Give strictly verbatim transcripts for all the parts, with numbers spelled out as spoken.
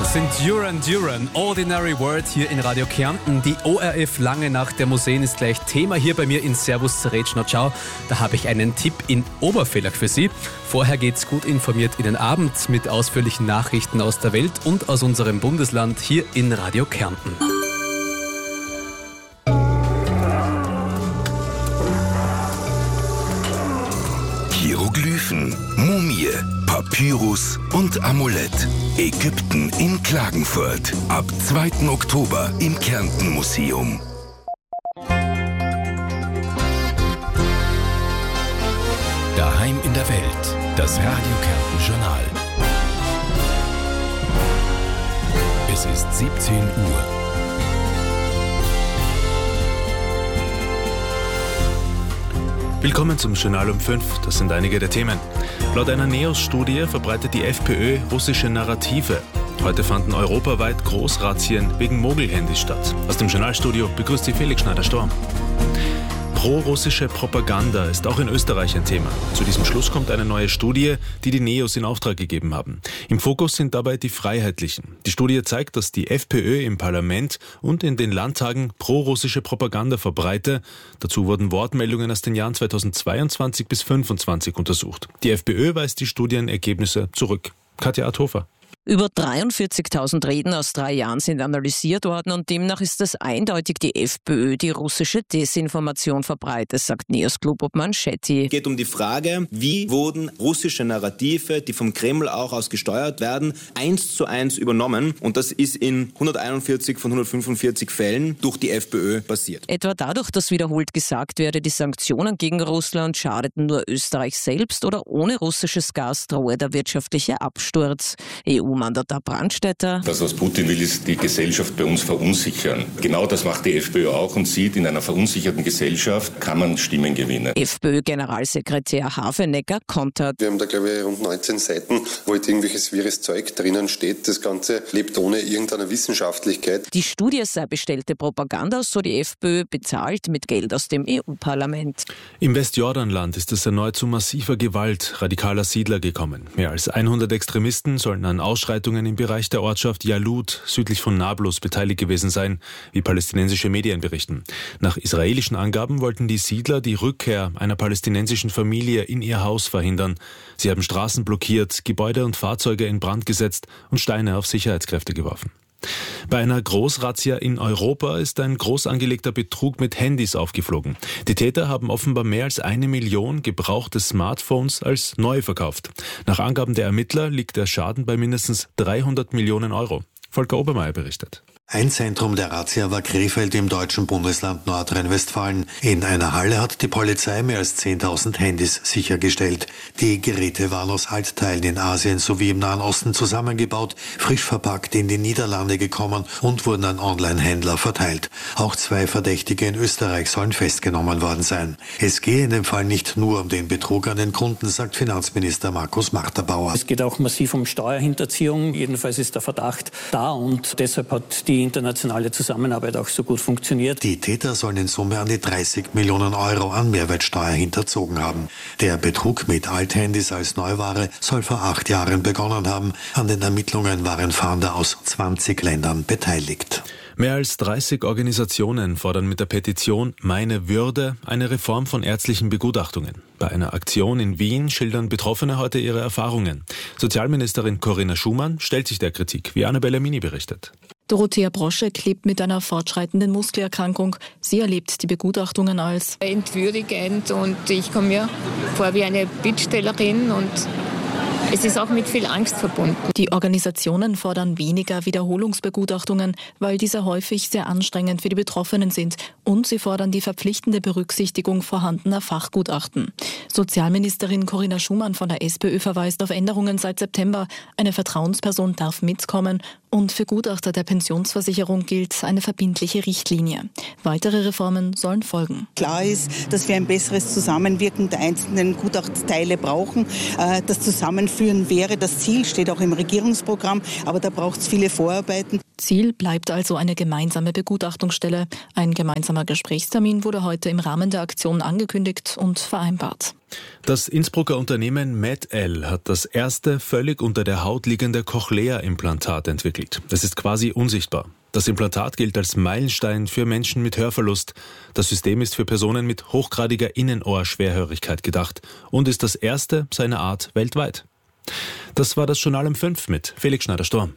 sind Duran Duran, Ordinary World hier in Radio Kärnten. Die O R F Lange Nacht der Museen ist gleich Thema hier bei mir in Servus Zerretschner. Ciao. Da habe ich einen Tipp in Obervillach für Sie. Vorher geht's gut informiert in den Abend mit ausführlichen Nachrichten aus der Welt und aus unserem Bundesland hier in Radio Kärnten. Hieroglyphen, Mumie, Papyrus und Amulett. Ägypten in Klagenfurt. Ab zweiten Oktober im Kärnten-Museum. Daheim in der Welt. Das Radio Kärnten-Journal. Es ist siebzehn Uhr. Willkommen zum Journal um fünf. Das sind einige der Themen. Laut einer NEOS-Studie verbreitet die FPÖ russische Narrative. Heute fanden europaweit Großrazzien wegen Mogelhandys statt. Aus dem Journalstudio begrüßt Sie Felix Schneider-Storm. Pro-russische Propaganda ist auch in Österreich ein Thema. Zu diesem Schluss kommt eine neue Studie, die die NEOS in Auftrag gegeben haben. Im Fokus sind dabei die Freiheitlichen. Die Studie zeigt, dass die FPÖ im Parlament und in den Landtagen pro-russische Propaganda verbreite. Dazu wurden Wortmeldungen aus den Jahren zweitausendzweiundzwanzig bis zweitausendfünfundzwanzig untersucht. Die FPÖ weist die Studienergebnisse zurück. Katja Athofer. Über dreiundvierzigtausend Reden aus drei Jahren sind analysiert worden und demnach ist es eindeutig die FPÖ, die russische Desinformation verbreitet, sagt NEOS-Clubobmann Schetti. Es geht um die Frage, wie wurden russische Narrative, die vom Kreml auch aus gesteuert werden, eins zu eins übernommen. Und das ist in hunderteinundvierzig von hundertfünfundvierzig Fällen durch die FPÖ passiert. Etwa dadurch, dass wiederholt gesagt werde, die Sanktionen gegen Russland schadeten nur Österreich selbst oder ohne russisches Gas drohe der wirtschaftliche Absturz. E U-Mandatar Brandstätter. Das, was Putin will, ist die Gesellschaft bei uns verunsichern. Genau das macht die FPÖ auch und sieht, in einer verunsicherten Gesellschaft kann man Stimmen gewinnen. FPÖ-Generalsekretär Hafenecker kontert. Wir haben da, glaube ich, rund neunzehn Seiten, wo halt irgendwelches wirres Zeug drinnen steht. Das Ganze lebt ohne irgendeine Wissenschaftlichkeit. Die Studie sei bestellte Propaganda, so die FPÖ, bezahlt mit Geld aus dem E U-Parlament. Im Westjordanland ist es erneut zu massiver Gewalt radikaler Siedler gekommen. Mehr als hundert Extremisten sollen an Ausschreitungen im Bereich der Ortschaft Jalut südlich von Nablus beteiligt gewesen sein, wie palästinensische Medien berichten. Nach israelischen Angaben wollten die Siedler die Rückkehr einer palästinensischen Familie in ihr Haus verhindern. Sie haben Straßen blockiert, Gebäude und Fahrzeuge in Brand gesetzt und Steine auf Sicherheitskräfte geworfen. Bei einer Großrazzia in Europa ist ein groß angelegter Betrug mit Handys aufgeflogen. Die Täter haben offenbar mehr als eine Million gebrauchte Smartphones als neu verkauft. Nach Angaben der Ermittler liegt der Schaden bei mindestens dreihundert Millionen Euro. Volker Obermeier berichtet. Ein Zentrum der Razzia war Krefeld im deutschen Bundesland Nordrhein-Westfalen. In einer Halle hat die Polizei mehr als zehntausend Handys sichergestellt. Die Geräte waren aus Altteilen in Asien sowie im Nahen Osten zusammengebaut, frisch verpackt in die Niederlande gekommen und wurden an Online-Händler verteilt. Auch zwei Verdächtige in Österreich sollen festgenommen worden sein. Es gehe in dem Fall nicht nur um den Betrug an den Kunden, sagt Finanzminister Markus Marterbauer. Es geht auch massiv um Steuerhinterziehung. Jedenfalls ist der Verdacht da und deshalb hat die Die internationale Zusammenarbeit auch so gut funktioniert. Die Täter sollen in Summe an die dreißig Millionen Euro an Mehrwertsteuer hinterzogen haben. Der Betrug mit Althandys als Neuware soll vor acht Jahren begonnen haben. An den Ermittlungen waren Fahnder aus zwanzig Ländern beteiligt. Mehr als dreißig Organisationen fordern mit der Petition Meine Würde eine Reform von ärztlichen Begutachtungen. Bei einer Aktion in Wien schildern Betroffene heute ihre Erfahrungen. Sozialministerin Corinna Schumann stellt sich der Kritik, wie Anne Bellamini berichtet. Dorothea Broschek lebt mit einer fortschreitenden Muskelerkrankung. Sie erlebt die Begutachtungen als entwürdigend und ich komme mir vor wie eine Bittstellerin und es ist auch mit viel Angst verbunden. Die Organisationen fordern weniger Wiederholungsbegutachtungen, weil diese häufig sehr anstrengend für die Betroffenen sind. Und sie fordern die verpflichtende Berücksichtigung vorhandener Fachgutachten. Sozialministerin Corinna Schumann von der SPÖ verweist auf Änderungen seit September. Eine Vertrauensperson darf mitkommen und für Gutachter der Pensionsversicherung gilt eine verbindliche Richtlinie. Weitere Reformen sollen folgen. Klar ist, dass wir ein besseres Zusammenwirken der einzelnen Gutachteile brauchen. Das Zusammenführen wäre das Ziel, steht auch im Regierungsprogramm, aber da braucht es viele Vorarbeiten. Ziel bleibt also eine gemeinsame Begutachtungsstelle. Ein gemeinsamer Gesprächstermin wurde heute im Rahmen der Aktion angekündigt und vereinbart. Das Innsbrucker Unternehmen MedL hat das erste völlig unter der Haut liegende Cochlea-Implantat entwickelt. Das ist quasi unsichtbar. Das Implantat gilt als Meilenstein für Menschen mit Hörverlust. Das System ist für Personen mit hochgradiger Innenohrschwerhörigkeit gedacht und ist das erste seiner Art weltweit. Das war das Journal um fünf mit Felix Schneider-Storm.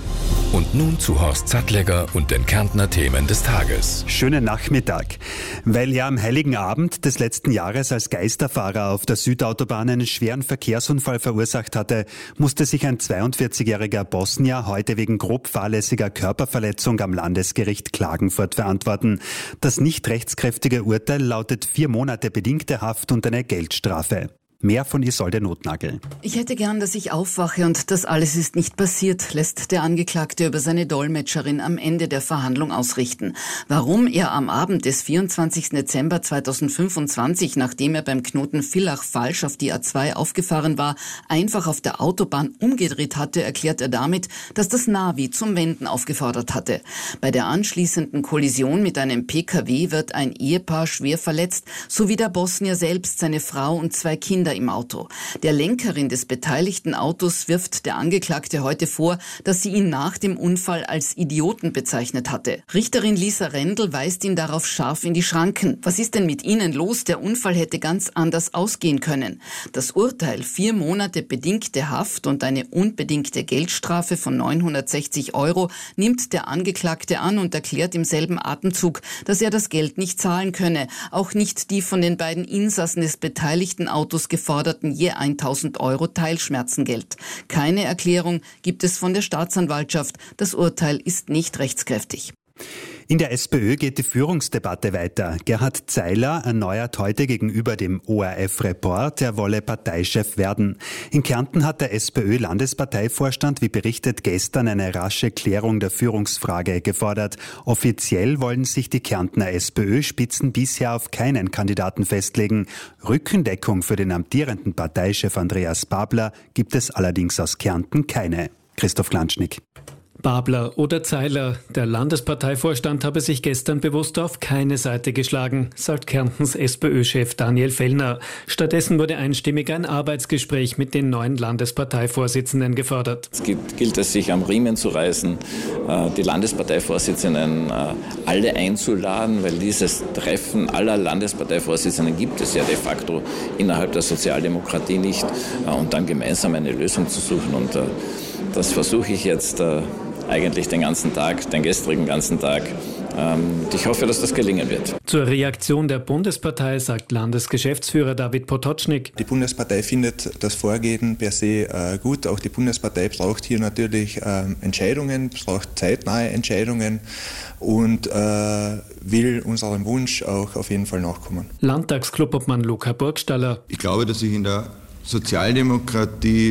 Und nun zu Horst Sattlegger und den Kärntner Themen des Tages. Schönen Nachmittag. Weil er am Heiligen Abend des letzten Jahres als Geisterfahrer auf der Südautobahn einen schweren Verkehrsunfall verursacht hatte, musste sich ein zweiundvierzigjähriger Bosnier heute wegen grob fahrlässiger Körperverletzung am Landesgericht Klagenfurt verantworten. Das nicht rechtskräftige Urteil lautet vier Monate bedingte Haft und eine Geldstrafe. Mehr von Isolde Notnagel. Ich hätte gern, dass ich aufwache und das alles ist nicht passiert, lässt der Angeklagte über seine Dolmetscherin am Ende der Verhandlung ausrichten. Warum er am Abend des vierundzwanzigsten Dezember zweitausendfünfundzwanzig, nachdem er beim Knoten Villach falsch auf die A zwei aufgefahren war, einfach auf der Autobahn umgedreht hatte, erklärt er damit, dass das Navi zum Wenden aufgefordert hatte. Bei der anschließenden Kollision mit einem P K W wird ein Ehepaar schwer verletzt, sowie der Bosnier selbst, seine Frau und zwei Kinder im Auto. Der Lenkerin des beteiligten Autos wirft der Angeklagte heute vor, dass sie ihn nach dem Unfall als Idioten bezeichnet hatte. Richterin Lisa Rendl weist ihn darauf scharf in die Schranken. Was ist denn mit Ihnen los? Der Unfall hätte ganz anders ausgehen können. Das Urteil, vier Monate bedingte Haft und eine unbedingte Geldstrafe von neunhundertsechzig Euro, nimmt der Angeklagte an und erklärt im selben Atemzug, dass er das Geld nicht zahlen könne. Auch nicht die von den beiden Insassen des beteiligten Autos geforderten je tausend Euro Teilschmerzengeld. Keine Erklärung gibt es von der Staatsanwaltschaft. Das Urteil ist nicht rechtskräftig. In der SPÖ geht die Führungsdebatte weiter. Gerhard Zeiler erneuert heute gegenüber dem O R F-Report, er wolle Parteichef werden. In Kärnten hat der SPÖ-Landesparteivorstand, wie berichtet, gestern eine rasche Klärung der Führungsfrage gefordert. Offiziell wollen sich die Kärntner SPÖ-Spitzen bisher auf keinen Kandidaten festlegen. Rückendeckung für den amtierenden Parteichef Andreas Babler gibt es allerdings aus Kärnten keine. Christoph Klanschnick. Babler oder Zeiler, der Landesparteivorstand habe sich gestern bewusst auf keine Seite geschlagen, sagt Kärntens SPÖ-Chef Daniel Fellner. Stattdessen wurde einstimmig ein Arbeitsgespräch mit den neuen Landesparteivorsitzenden gefordert. Es gilt, gilt es, sich am Riemen zu reißen, die Landesparteivorsitzenden alle einzuladen, weil dieses Treffen aller Landesparteivorsitzenden gibt es ja de facto innerhalb der Sozialdemokratie nicht, und dann gemeinsam eine Lösung zu suchen. Und das versuche ich jetzt eigentlich den ganzen Tag, den gestrigen ganzen Tag. Und ich hoffe, dass das gelingen wird. Zur Reaktion der Bundespartei sagt Landesgeschäftsführer David Potocznik. Die Bundespartei findet das Vorgehen per se äh, gut. Auch die Bundespartei braucht hier natürlich äh, Entscheidungen, braucht zeitnahe Entscheidungen und äh, will unserem Wunsch auch auf jeden Fall nachkommen. Landtagsklubobmann Luca Burgstaller. Ich glaube, dass sich in der Sozialdemokratie,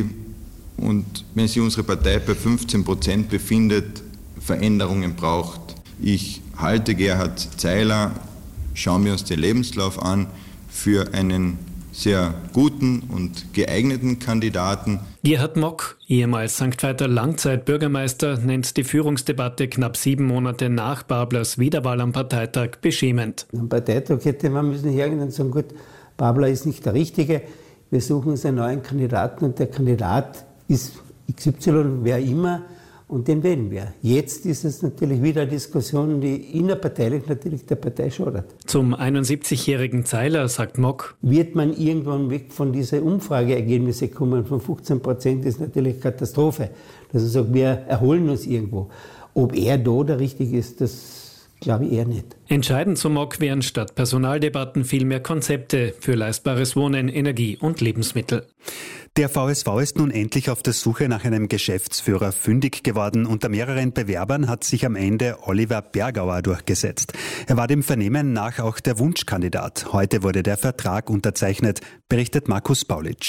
und wenn sich unsere Partei bei fünfzehn Prozent befindet, Veränderungen braucht. Ich halte Gerhard Zeiler, schauen wir uns den Lebenslauf an, für einen sehr guten und geeigneten Kandidaten. Gerhard Mock, ehemals Sankt Veiter Langzeitbürgermeister, nennt die Führungsdebatte knapp sieben Monate nach Bablers Wiederwahl am Parteitag beschämend. Am Parteitag hätte man müssen hergehen und sagen, gut, Babler ist nicht der Richtige, wir suchen uns einen neuen Kandidaten und der Kandidat ist X Y, wer immer, und den wählen wir. Jetzt ist es natürlich wieder eine Diskussion, die innerparteilich natürlich der Partei schadet. Zum einundsiebzigjährigen Zeiler sagt Mock: Wird man irgendwann weg von diesen Umfrageergebnissen kommen, von fünfzehn Prozent ist natürlich Katastrophe. Dass er sagt, wir erholen uns irgendwo. Ob er da der Richtige ist, das glaube ich eher nicht. Entscheidend zum Mock wären statt Personaldebatten vielmehr Konzepte für leistbares Wohnen, Energie und Lebensmittel. Der V S V ist nun endlich auf der Suche nach einem Geschäftsführer fündig geworden. Unter mehreren Bewerbern hat sich am Ende Oliver Bergauer durchgesetzt. Er war dem Vernehmen nach auch der Wunschkandidat. Heute wurde der Vertrag unterzeichnet, berichtet Markus Paulitsch.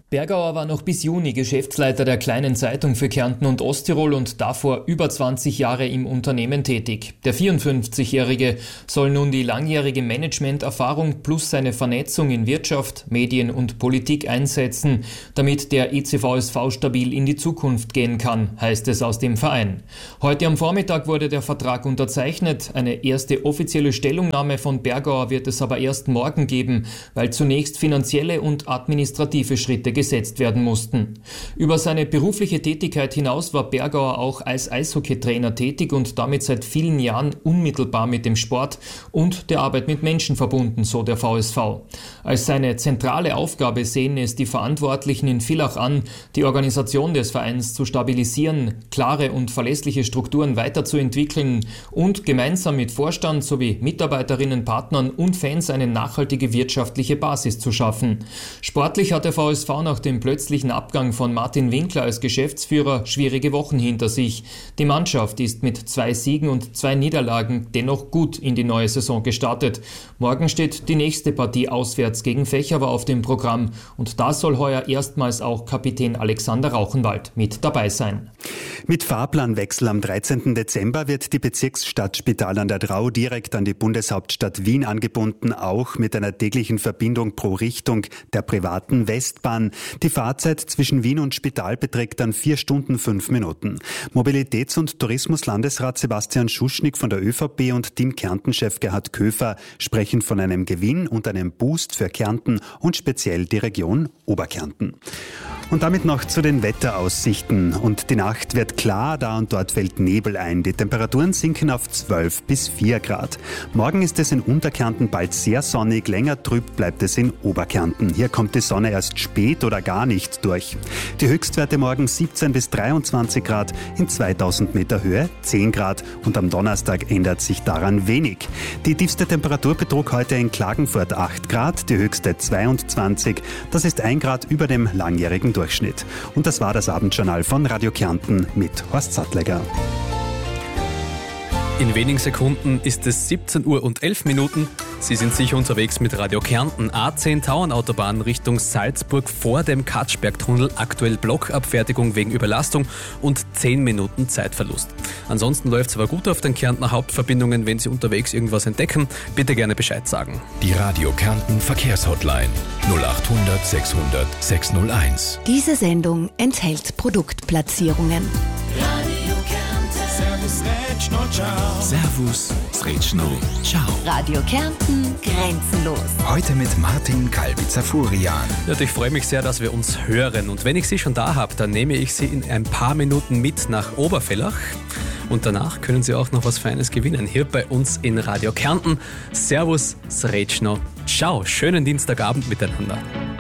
Bergauer war noch bis Juni Geschäftsleiter der Kleinen Zeitung für Kärnten und Osttirol und davor über zwanzig Jahre im Unternehmen tätig. Der vierundfünfzigjährige soll nun die langjährige Managementerfahrung plus seine Vernetzung in Wirtschaft, Medien und Politik einsetzen, damit der E C V S V stabil in die Zukunft gehen kann, heißt es aus dem Verein. Heute am Vormittag wurde der Vertrag unterzeichnet. Eine erste offizielle Stellungnahme von Bergauer wird es aber erst morgen geben, weil zunächst finanzielle und administrative Schritte gesetzt werden mussten. Über seine berufliche Tätigkeit hinaus war Bergauer auch als Eishockeytrainer tätig und damit seit vielen Jahren unmittelbar mit dem Sport und der Arbeit mit Menschen verbunden, so der V S V. Als seine zentrale Aufgabe sehen es die Verantwortlichen in Villach an, die Organisation des Vereins zu stabilisieren, klare und verlässliche Strukturen weiterzuentwickeln und gemeinsam mit Vorstand sowie Mitarbeiterinnen, Partnern und Fans eine nachhaltige wirtschaftliche Basis zu schaffen. Sportlich hat der V S V nach dem plötzlichen Abgang von Martin Winkler als Geschäftsführer schwierige Wochen hinter sich. Die Mannschaft ist mit zwei Siegen und zwei Niederlagen dennoch gut in die neue Saison gestartet. Morgen steht die nächste Partie auswärts gegen Fechowa auf dem Programm und da soll heuer erstmals auch Kapitän Alexander Rauchenwald mit dabei sein. Mit Fahrplanwechsel am dreizehnten Dezember wird die Bezirksstadt Spital an der Drau direkt an die Bundeshauptstadt Wien angebunden, auch mit einer täglichen Verbindung pro Richtung der privaten Westbahn. Die Fahrzeit zwischen Wien und Spital beträgt dann vier Stunden fünf Minuten. Mobilitäts- und Tourismuslandesrat Sebastian Schuschnigg von der ÖVP und Team-Kärnten-Chef Gerhard Köfer sprechen von einem Gewinn und einem Boost für Kärnten und speziell die Region Oberkärnten. Und damit noch zu den Wetteraussichten. Und die Nacht wird klar, da und dort fällt Nebel ein. Die Temperaturen sinken auf zwölf bis vier Grad. Morgen ist es in Unterkärnten bald sehr sonnig, länger trüb bleibt es in Oberkärnten. Hier kommt die Sonne erst spät oder gar nicht durch. Die Höchstwerte morgen siebzehn bis dreiundzwanzig Grad, in zweitausend Meter Höhe zehn Grad und am Donnerstag ändert sich daran wenig. Die tiefste Temperatur betrug heute in Klagenfurt acht Grad, die höchste zweiundzwanzig. Das ist ein Grad über dem langjährigen Durchschnitt. Und das war das Abendjournal von Radio Kärnten mit Horst Sattlegger. In wenigen Sekunden ist es siebzehn Uhr und elf Minuten. Sie sind sicher unterwegs mit Radio Kärnten. A zehn Tauernautobahn Richtung Salzburg vor dem Katschbergtunnel. Aktuell Blockabfertigung wegen Überlastung und zehn Minuten Zeitverlust. Ansonsten läuft es aber gut auf den Kärntner Hauptverbindungen. Wenn Sie unterwegs irgendwas entdecken, bitte gerne Bescheid sagen. Die Radio Kärnten Verkehrshotline null acht hundert sechshundert sechshunderteins. Diese Sendung enthält Produktplatzierungen. Radio Kärnten. Servus, Sretschno, ciao. Servus, Sretschno, ciao. Radio Kärnten, grenzenlos. Heute mit Martin Kalbitzer-Furian. Ja, ich freue mich sehr, dass wir uns hören. Und wenn ich Sie schon da habe, dann nehme ich Sie in ein paar Minuten mit nach Obervillach. Und danach können Sie auch noch was Feines gewinnen. Hier bei uns in Radio Kärnten. Servus, Sretschno, ciao. Schönen Dienstagabend miteinander.